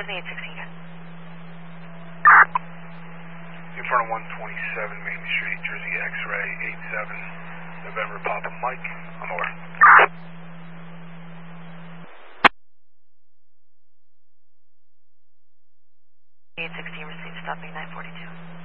the 816 again. In front of 127 Main Street, Jersey X-Ray 87, November Papa Mike, on the way. 816 received, stopping 942.